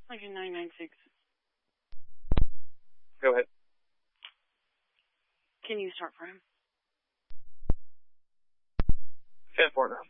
Like a 996. Go ahead. Can you start for him? 10-4 now.